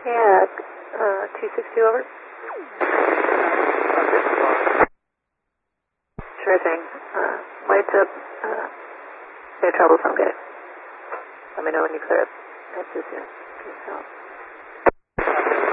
Yeah, 262 over. Sure thing. Lights up. Air travel's okay. Let me know when you clear it. That's too soon.